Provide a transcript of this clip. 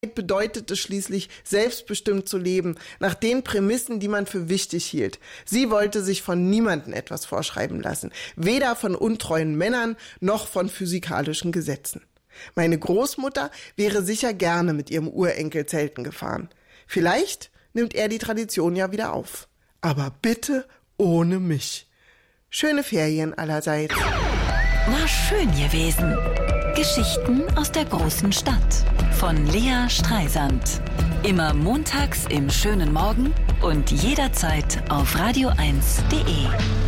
bedeutet es schließlich, selbstbestimmt zu leben, nach den Prämissen, die man für wichtig hielt. Sie wollte sich von niemandem etwas vorschreiben lassen, weder von untreuen Männern noch von physikalischen Gesetzen. Meine Großmutter wäre sicher gerne mit ihrem Urenkel zelten gefahren. Vielleicht nimmt er die Tradition ja wieder auf. Aber bitte ohne mich. Schöne Ferien allerseits. War schön gewesen. Geschichten aus der großen Stadt von Lea Streisand. Immer montags im schönen Morgen und jederzeit auf radio1.de.